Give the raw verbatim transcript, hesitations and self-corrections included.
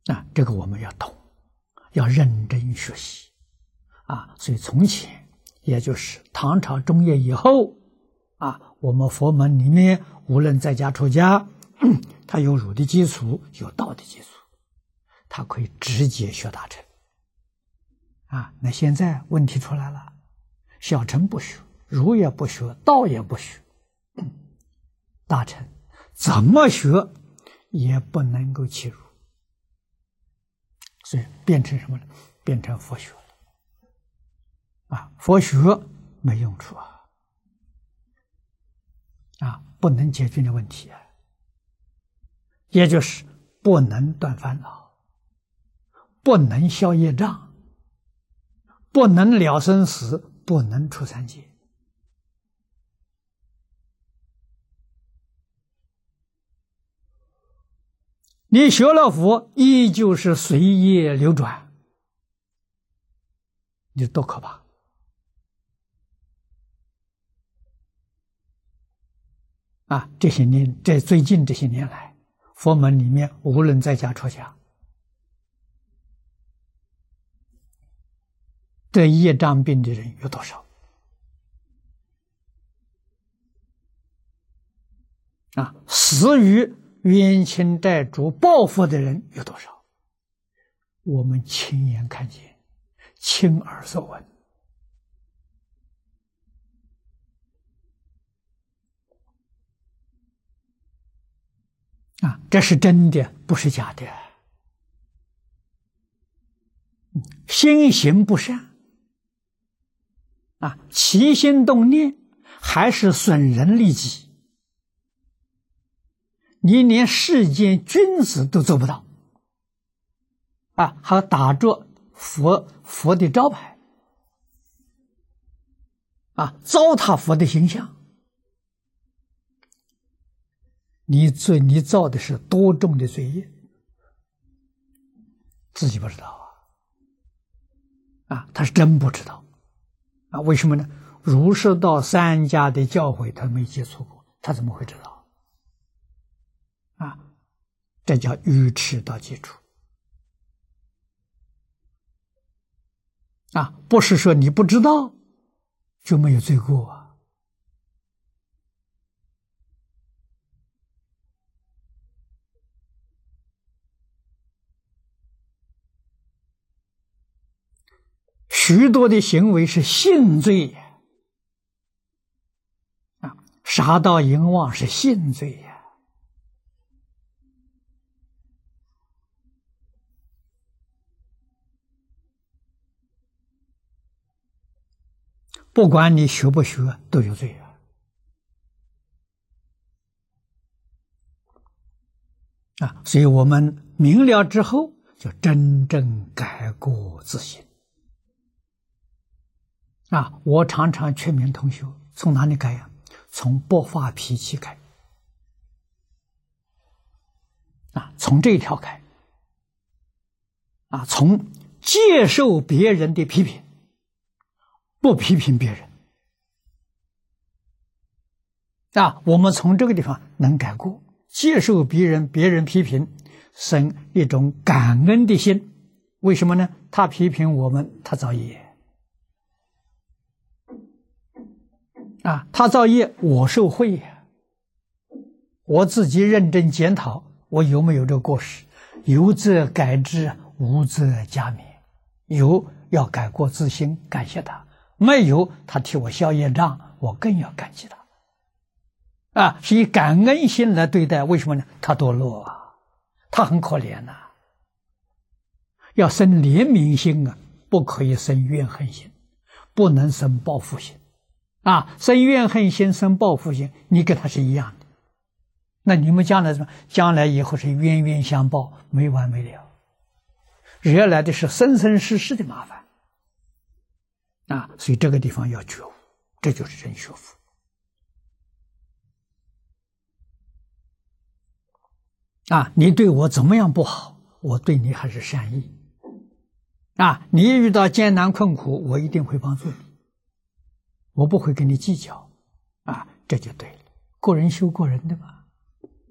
啊，这个我们要懂，要认真学习啊。所以从前，也就是唐朝中叶以后啊，我们佛门里面无论在家出家，他有儒的基础，有道的基础，他可以直接学大乘啊。那现在问题出来了，小乘不学，儒也不学，道也不学，大乘怎么学也不能够起入，所以变成什么呢？变成佛学了啊！佛学没用处啊，啊，不能解决的问题啊，也就是不能断烦恼，不能消业障，不能了生死，不能出三界。你学了佛，依旧是随业流转，你多可怕啊！这些年，在最近这些年来，佛门里面无论在家出家，得业障病的人有多少啊？死于冤亲债主报复的人有多少？我们亲眼看见，亲耳所闻啊，这是真的，不是假的。心行不善啊，起心动念还是损人利己，你连世间君子都做不到啊，还打着佛佛的招牌啊，糟蹋佛的形象，你罪你造的是多重的罪业，自己不知道啊，啊，他是真不知道啊，为什么呢？儒释道三家的教诲他没接触过，他怎么会知道啊？这叫愚痴到基础啊，不是说你不知道就没有罪过啊。许多的行为是性罪呀，啊，杀盗淫妄是性罪呀。不管你学不学，都有罪啊！啊，所以我们明了之后，就真正改过自新。啊，我常常劝勉同学，从哪里改呀？从不发脾气改。啊，从这一条改。啊，从接受别人的批评，不批评别人。啊，我们从这个地方能改过，接受别人别人批评，生一种感恩的心。为什么呢？他批评我们，他造业。啊，他造业，我受贿呀。我自己认真检讨，我有没有这个过失？有则改之，无则加勉。有要改过自新，感谢他；没有，他替我消业障，我更要感激他。啊，是以感恩心来对待。为什么呢？他堕落啊，他很可怜呐、啊。要生怜悯心啊，不可以生怨恨心，不能生报复心。啊，生怨恨心，生报复心，你跟他是一样的。那你们将来什么？将来以后是冤冤相报，没完没了，惹来的是生生世世的麻烦。啊，所以这个地方要觉悟，这就是真学佛。啊，你对我怎么样不好，我对你还是善意。啊，你遇到艰难困苦，我一定会帮助你。我不会跟你计较，啊，这就对了。个人修个人的嘛。